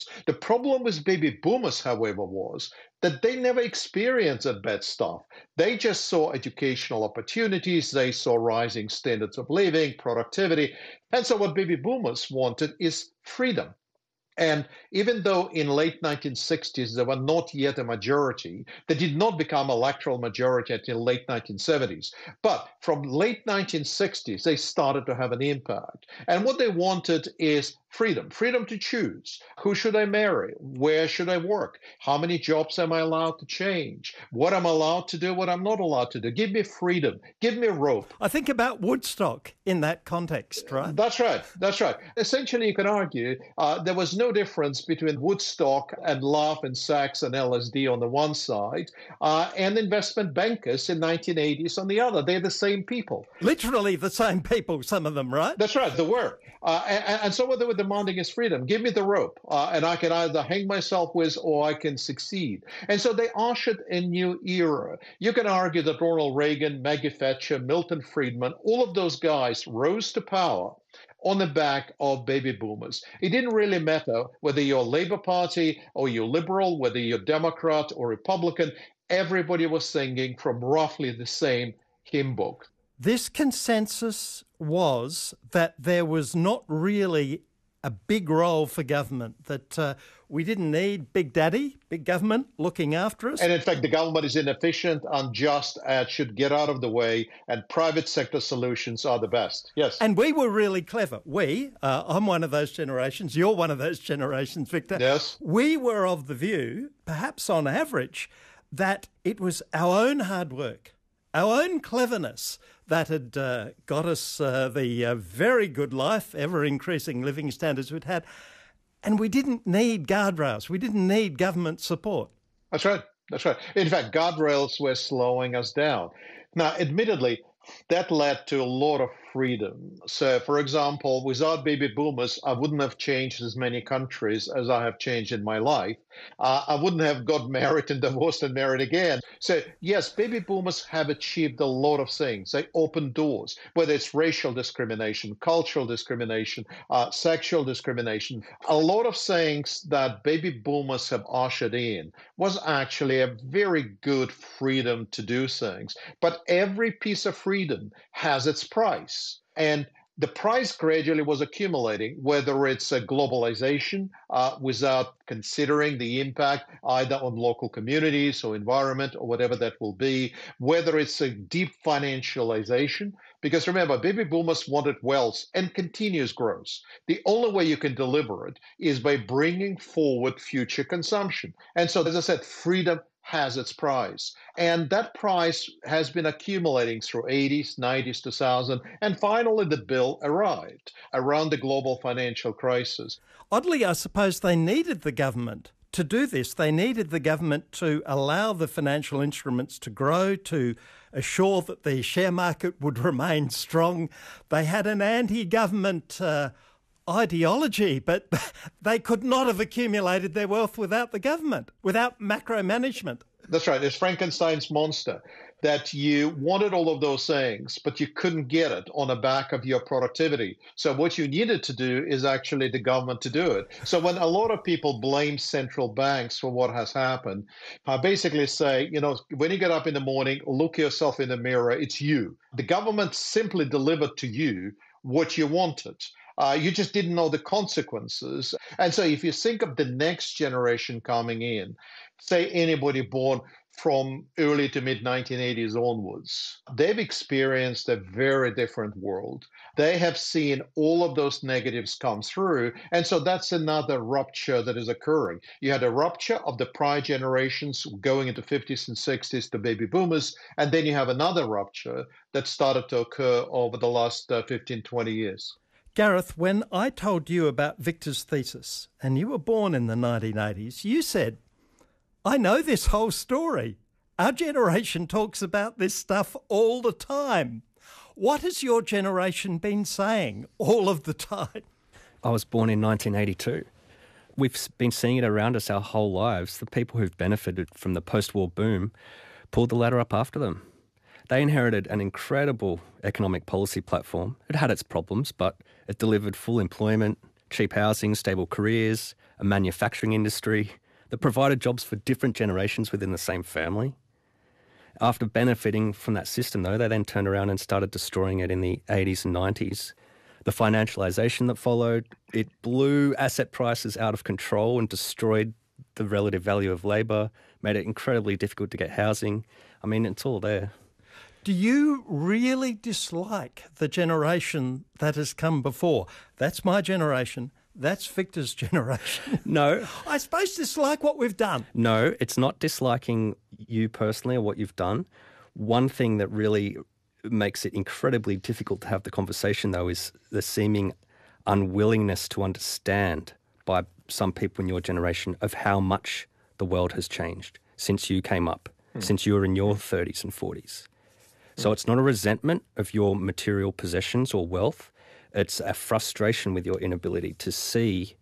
The problem with baby boomers, however, was that they never experienced that bad stuff. They just saw educational opportunities, they saw rising standards of living, productivity. And so what baby boomers wanted is freedom. And even though in late 1960s they were not yet a majority, they did not become electoral majority until late 1970s. But from late 1960s, they started to have an impact. And what they wanted is freedom to choose. Who should I marry? Where should I work? How many jobs am I allowed to change? What I'm allowed to do, what I'm not allowed to do. Give me freedom. Give me rope. I think about Woodstock in that context, right? That's right. That's right. Essentially, you can argue there was no difference between Woodstock and love and sex and LSD on the one side and investment bankers in 1980s on the other. They're the same people. Literally the same people, some of them, right? That's right. They were. And so what they were demanding is freedom. Give me the rope, and I can either hang myself with or I can succeed. And so they ushered a new era. You can argue that Ronald Reagan, Maggie Thatcher, Milton Friedman, all of those guys rose to power on the back of baby boomers. It didn't really matter whether you're Labour Party or you're Liberal, whether you're Democrat or Republican. Everybody was singing from roughly the same hymn book. This consensus was that there was not really a big role for government, that we didn't need big daddy, big government looking after us. And in fact, the government is inefficient, unjust, and should get out of the way, and private sector solutions are the best. Yes. And we were really clever. I'm one of those generations, you're one of those generations, Victor. Yes. We were of the view, perhaps on average, that it was our own hard work, our own cleverness that had got us the very good life, ever-increasing living standards we'd had. And we didn't need guardrails. We didn't need government support. That's right. That's right. In fact, guardrails were slowing us down. Now, admittedly, that led to a lot of freedom. So, for example, without baby boomers, I wouldn't have changed as many countries as I have changed in my life. I wouldn't have got married and divorced and married again. So, yes, baby boomers have achieved a lot of things. They opened doors, whether it's racial discrimination, cultural discrimination, sexual discrimination. A lot of things that baby boomers have ushered in was actually a very good freedom to do things. But every piece of freedom has its price. And the price gradually was accumulating, whether it's a globalization without considering the impact either on local communities or environment or whatever that will be, whether it's a deep financialization. Because remember, baby boomers wanted wealth and continuous growth. The only way you can deliver it is by bringing forward future consumption. And so, as I said, freedom has its price. And that price has been accumulating through 80s, 90s, 2000, and finally the bill arrived around the global financial crisis. Oddly, I suppose they needed the government to do this. They needed the government to allow the financial instruments to grow, to assure that the share market would remain strong. They had an anti-government ideology, but they could not have accumulated their wealth without the government, without macro management. That's right. It's Frankenstein's monster, that you wanted all of those things, but you couldn't get it on the back of your productivity. So what you needed to do is actually the government to do it. So when a lot of people blame central banks for what has happened, I basically say, when you get up in the morning, look yourself in the mirror, it's you. The government simply delivered to you what you wanted. You just didn't know the consequences. And so if you think of the next generation coming in, say anybody born from early to mid 1980s onwards, they've experienced a very different world. They have seen all of those negatives come through. And so that's another rupture that is occurring. You had a rupture of the prior generations going into 50s and 60s to baby boomers. And then you have another rupture that started to occur over the last 15, 20 years. Gareth, when I told you about Victor's thesis, and you were born in the 1980s, you said, I know this whole story. Our generation talks about this stuff all the time. What has your generation been saying all of the time? I was born in 1982. We've been seeing it around us our whole lives. The people who've benefited from the post-war boom pulled the ladder up after them. They inherited an incredible economic policy platform. It had its problems, but it delivered full employment, cheap housing, stable careers, a manufacturing industry that provided jobs for different generations within the same family. After benefiting from that system, though, they then turned around and started destroying it in the 80s and 90s. The financialisation that followed, it blew asset prices out of control and destroyed the relative value of labour, made it incredibly difficult to get housing. I mean, it's all there. Do you really dislike the generation that has come before? That's my generation. That's Victor's generation. No. I suppose dislike what we've done. No, it's not disliking you personally or what you've done. One thing that really makes it incredibly difficult to have the conversation, though, is the seeming unwillingness to understand by some people in your generation of how much the world has changed since you came up, since you were in your 30s and 40s. So it's not a resentment of your material possessions or wealth. It's a frustration with your inability to see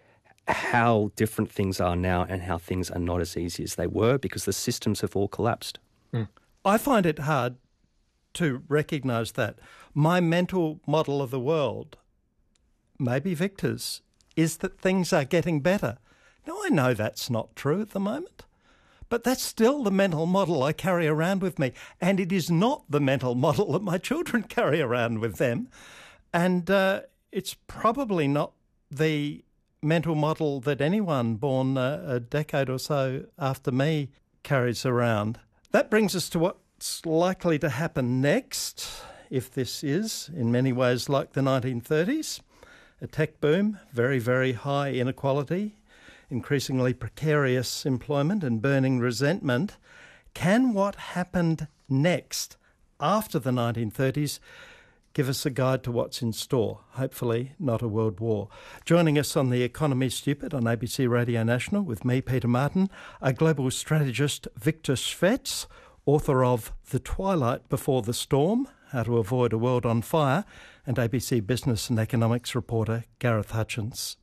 how different things are now and how things are not as easy as they were because the systems have all collapsed. I find it hard to recognise that. My mental model of the world, maybe Victor's, is that things are getting better. Now, I know that's not true at the moment, but that's still the mental model I carry around with me, and it is not the mental model that my children carry around with them. And it's probably not the mental model that anyone born a decade or so after me carries around. That brings us to what's likely to happen next, if this is in many ways like the 1930s. A tech boom, very, very high inequality, increasingly precarious employment and burning resentment. Can what happened next after the 1930s give us a guide to what's in store? Hopefully not a world war. Joining us on The Economy Stupid on ABC Radio National with me, Peter Martin, a global strategist, Victor Svetz, author of The Twilight Before the Storm, How to Avoid a World on Fire, and ABC Business and Economics reporter Gareth Hutchins.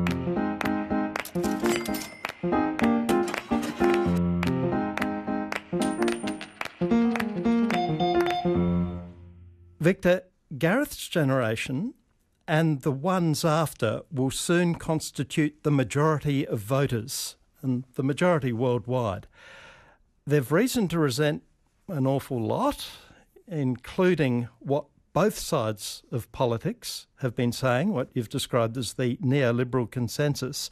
Victor, Gareth's generation and the ones after will soon constitute the majority of voters, and the majority worldwide. They've reason to resent an awful lot, including what both sides of politics have been saying, what you've described as the neoliberal consensus.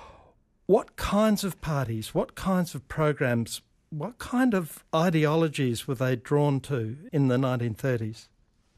What kinds of parties, what kinds of programs, what kind of ideologies were they drawn to in the 1930s?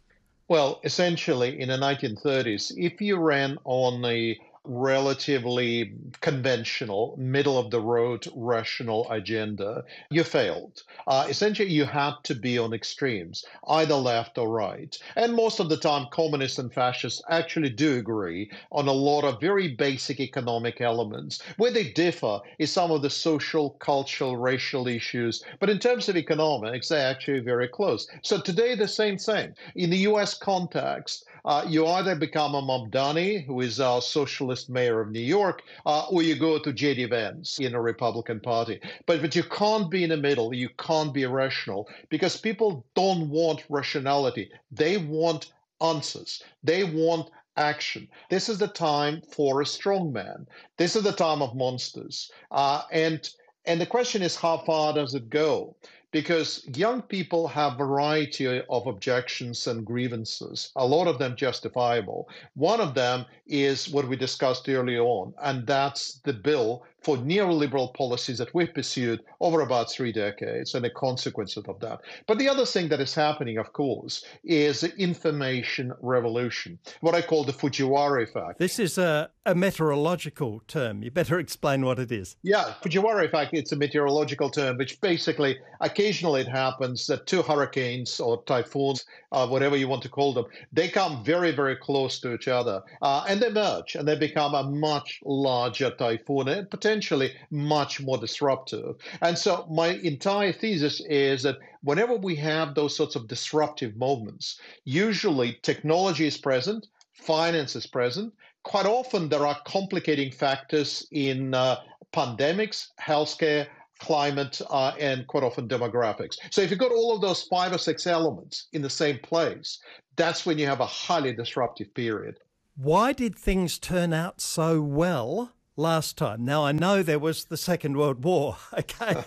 Well, essentially, in the 1930s, if you ran on a relatively conventional, middle-of-the-road, rational agenda, you failed. Essentially, you had to be on extremes, either left or right. And most of the time, communists and fascists actually do agree on a lot of very basic economic elements. Where they differ is some of the social, cultural, racial issues. But in terms of economics, they're actually very close. So today, the same thing. In the U.S. context, you either become a Mamdani, who is our socialist mayor of New York, or you go to J.D. Vance in a Republican Party. But you can't be in the middle. You can't be rational because people don't want rationality. They want answers. They want action. This is the time for a strong man. This is the time of monsters. And the question is, how far does it go? Because young people have a variety of objections and grievances, a lot of them justifiable. One of them is what we discussed earlier on, and that's the bill for neoliberal policies that we've pursued over about 3 decades and the consequences of that. But the other thing that is happening, of course, is the information revolution, what I call the Fujiwara effect. This is a meteorological term. You better explain what it is. Yeah, Fujiwara effect, it's a meteorological term, which basically occasionally it happens that 2 hurricanes or typhoons, whatever you want to call them, they come very, very close to each other and they merge and they become a much larger typhoon and potentially much more disruptive. And so my entire thesis is that whenever we have those sorts of disruptive moments, usually technology is present, finance is present. Quite often there are complicating factors in pandemics, healthcare, climate, and quite often demographics. So if you've got all of those 5 or 6 elements in the same place, that's when you have a highly disruptive period. Why did things turn out so well last time? Now, I know there was the Second World War, okay?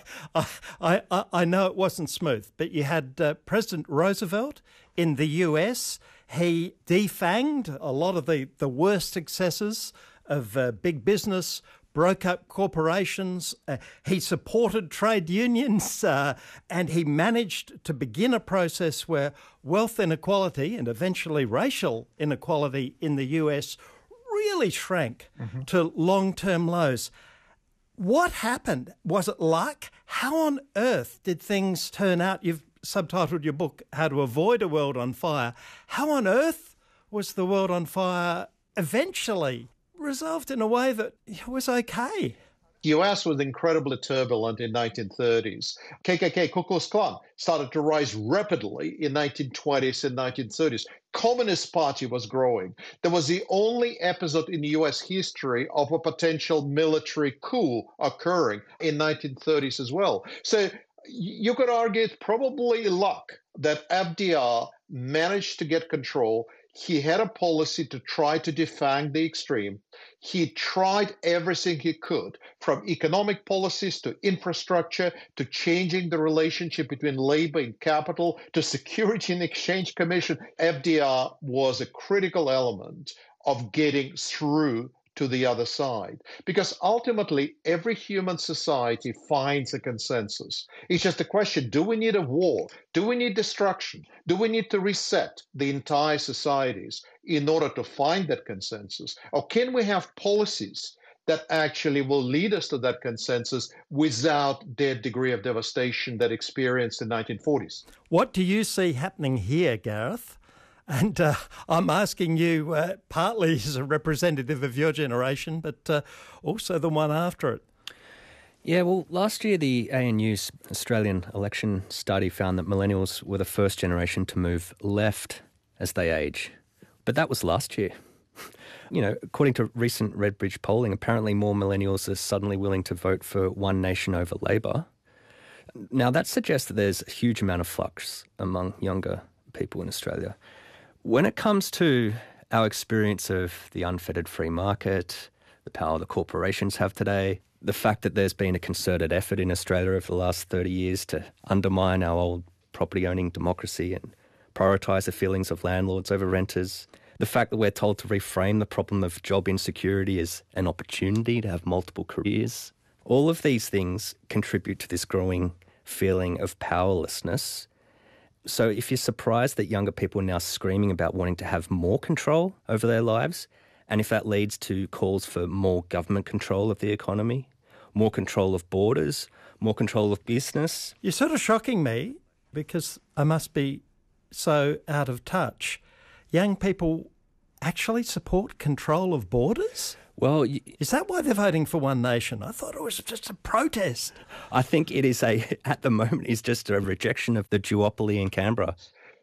I know it wasn't smooth, but you had President Roosevelt in the US. He defanged a lot of the worst excesses of big business, broke up corporations, he supported trade unions, and he managed to begin a process where wealth inequality and eventually racial inequality in the US really shrank to long-term lows. What happened? Was it luck? How on earth did things turn out? You've subtitled your book, How to Avoid a World on Fire. How on earth was the world on fire eventually resolved in a way that was okay? The US was incredibly turbulent in 1930s. KKK, Ku Klux Klan, started to rise rapidly in 1920s and 1930s. Communist Party was growing. There was the only episode in US history of a potential military coup occurring in 1930s as well. So you could argue it's probably luck that FDR managed to get control. He had a policy to try to defang the extreme. He tried everything he could, from economic policies to infrastructure to changing the relationship between labor and capital to Security and Exchange Commission. FDR was a critical element of getting through to the other side. Because ultimately, every human society finds a consensus. It's just a question, do we need a war? Do we need destruction? Do we need to reset the entire societies in order to find that consensus? Or can we have policies that actually will lead us to that consensus without that degree of devastation that experienced in the 1940s? What do you see happening here, Gareth? And I'm asking you partly as a representative of your generation, but also the one after it. Yeah, well, last year the ANU's Australian election study found that millennials were the first generation to move left as they age. But that was last year. You know, according to recent Redbridge polling, apparently more millennials are suddenly willing to vote for One Nation over Labor. Now, that suggests that there's a huge amount of flux among younger people in Australia. When it comes to our experience of the unfettered free market, the power the corporations have today, the fact that there's been a concerted effort in Australia over the last 30 years to undermine our old property-owning democracy and prioritise the feelings of landlords over renters, the fact that we're told to reframe the problem of job insecurity as an opportunity to have multiple careers, all of these things contribute to this growing feeling of powerlessness. So if you're surprised that younger people are now screaming about wanting to have more control over their lives, and if that leads to calls for more government control of the economy, more control of borders, more control of business... You're sort of shocking me because I must be so out of touch. Young people actually support control of borders? Well, is that why they're voting for One Nation? I thought it was just a protest. I think it is at the moment, is just a rejection of the duopoly in Canberra.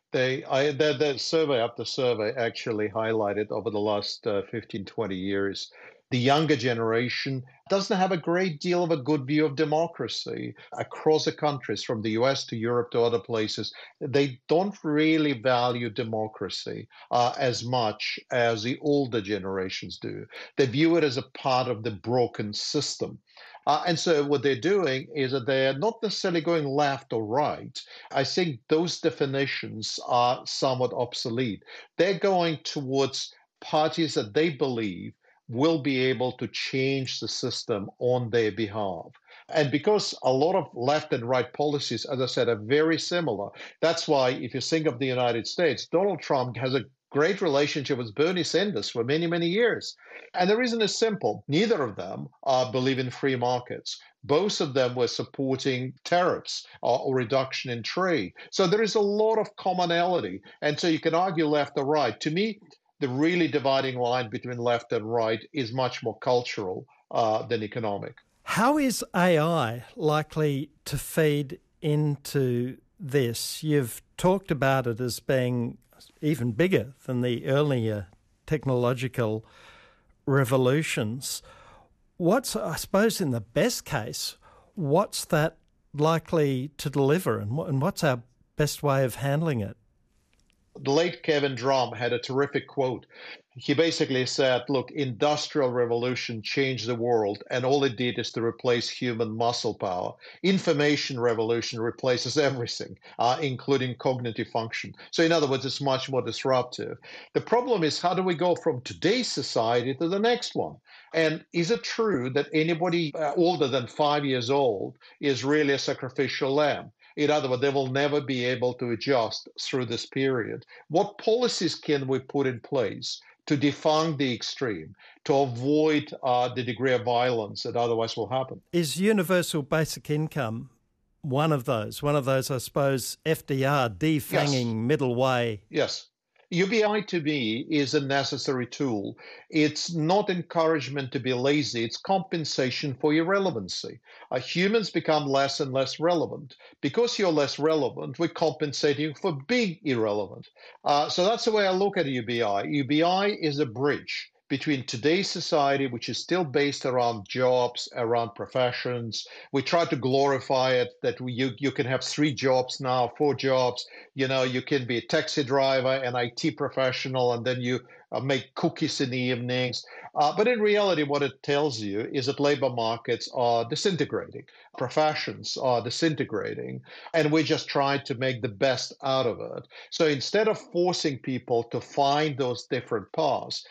The survey after survey actually highlighted over the last 15, 20 years, the younger generation doesn't have a great deal of a good view of democracy across the countries, from the US to Europe to other places. They don't really value democracy as much as the older generations do. They view it as a part of the broken system. And so what they're doing is that they're not necessarily going left or right. I think those definitions are somewhat obsolete. They're going towards parties that they believe will be able to change the system on their behalf. And because a lot of left and right policies, as I said, are very similar, that's why if you think of the United States, Donald Trump has a great relationship with Bernie Sanders for many, many years. And the reason is simple. Neither of them believe in free markets. Both of them were supporting tariffs or reduction in trade. So there is a lot of commonality. And so you can argue left or right. To me, the really dividing line between left and right is much more cultural than economic. How is AI likely to feed into this? You've talked about it as being even bigger than the earlier technological revolutions. I suppose in the best case, what's that likely to deliver, and what's our best way of handling it? The late Kevin Drum had a terrific quote. He basically said, look, industrial revolution changed the world, and all it did is to replace human muscle power. Information revolution replaces everything, including cognitive function. So in other words, it's much more disruptive. The problem is, how do we go from today's society to the next one? And is it true that anybody older than 5 years old is really a sacrificial lamb? In other words, they will never be able to adjust through this period. What policies can we put in place to defund the extreme, to avoid the degree of violence that otherwise will happen? Is universal basic income one of those? One of those, I suppose, FDR, defanging middle way. Yes. UBI to me is a necessary tool. It's not encouragement to be lazy, it's compensation for irrelevancy. Humans become less and less relevant. Because you're less relevant, we compensate you for being irrelevant. So that's the way I look at UBI. UBI is a bridge between today's society, which is still based around jobs, around professions. We try to glorify it that you can have 3 jobs now, 4 jobs. You can be a taxi driver, an IT professional, and then you make cookies in the evenings. But in reality, what it tells you is that labor markets are disintegrating, professions are disintegrating, and we just try to make the best out of it. So instead of forcing people to find those different paths,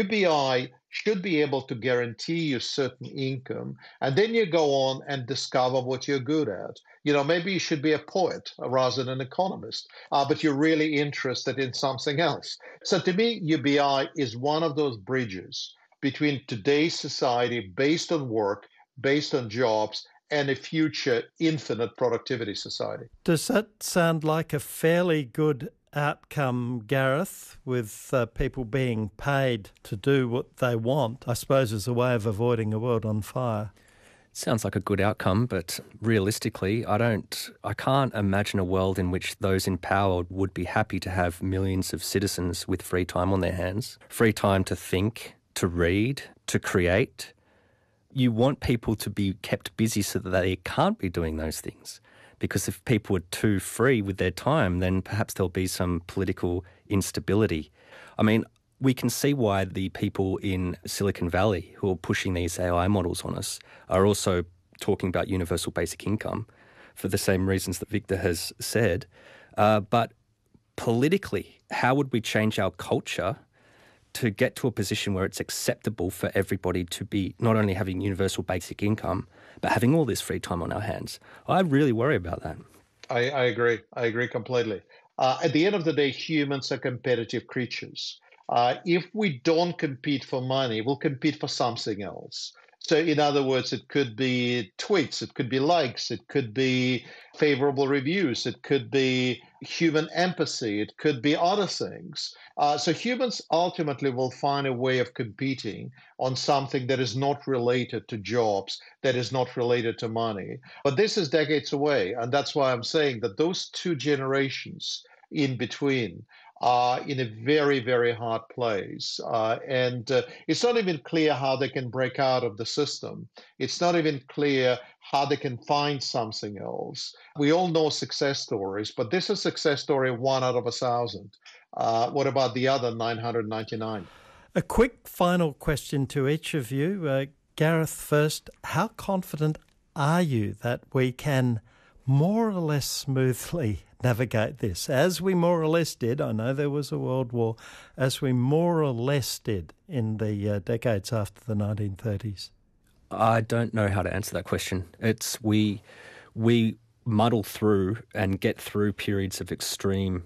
UBI should be able to guarantee you certain income, and then you go on and discover what you're good at. Maybe you should be a poet rather than an economist, but you're really interested in something else. So to me, UBI is one of those bridges between today's society based on work, based on jobs, and a future infinite productivity society. Does that sound like a fairly good outcome, Gareth, with people being paid to do what they want, I suppose, as a way of avoiding a world on fire? Sounds like a good outcome, but realistically, I can't imagine a world in which those in power would be happy to have millions of citizens with free time on their hands, free time to think, to read, to create. You want people to be kept busy so that they can't be doing those things. Because if people are too free with their time, then perhaps there'll be some political instability. I mean, we can see why the people in Silicon Valley who are pushing these AI models on us are also talking about universal basic income for the same reasons that Victor has said. But politically, how would we change our culture to get to a position where it's acceptable for everybody to be not only having universal basic income, but having all this free time on our hands? I really worry about that. I agree. I agree completely. At the end of the day, humans are competitive creatures. If we don't compete for money, we'll compete for something else. So in other words, it could be tweets, it could be likes, it could be favorable reviews, it could be human empathy, it could be other things. So humans ultimately will find a way of competing on something that is not related to jobs, that is not related to money. But this is decades away. And that's why I'm saying that those 2 generations in between are in a very, very hard place. And it's not even clear how they can break out of the system. It's not even clear how they can find something else. We all know success stories, but this is a success story 1 out of 1,000. What about the other 999? A quick final question to each of you. Gareth first, how confident are you that we can more or less smoothly navigate this, as we more or less did? I know there was a world war, as we more or less did in the decades after the 1930s. I don't know how to answer that question. It's we muddle through and get through periods of extreme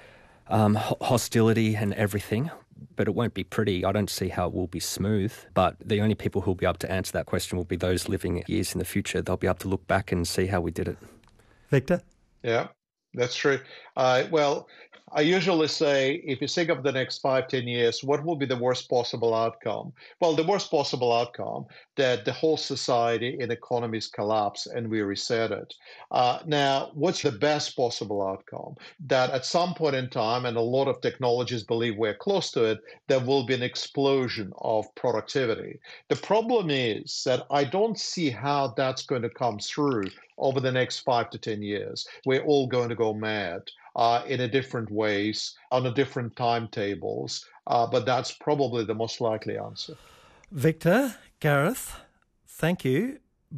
hostility and everything, but it won't be pretty. I don't see how it will be smooth, but the only people who will be able to answer that question will be those living years in the future. They'll be able to look back and see how we did it. Victor? Yeah, that's true. Well, I usually say, if you think of the next 5-10 years, what will be the worst possible outcome? Well, the worst possible outcome, that the whole society and economies collapse and we reset it. Now, what's the best possible outcome? That at some point in time, and a lot of technologists believe we're close to it, there will be an explosion of productivity. The problem is that I don't see how that's going to come through over the next 5 to 10 years. We're all going to go mad in a different ways, on a different timetables, but that's probably the most likely answer. Victor, Gareth, thank you